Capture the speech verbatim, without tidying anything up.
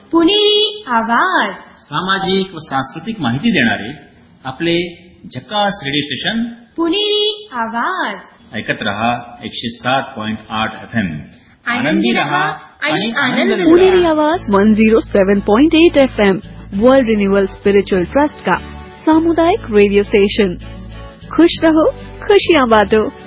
पुणेरी आवाज, सामाजिक व सांस्कृतिक माहिती देणारे आपले झकास रेडिओ स्टेशन पुणेरी आवाज. ऐकत रहा एकशे सात पॉइंट आठ एफ एम. आनंदी रहा आणि आनंद. पुणेरी आवाज वन जीरो सेवन point eight F M world renewal spiritual trust का सामुदायिक रेडियो स्टेशन. खुश रहो, खुशियां बांटो.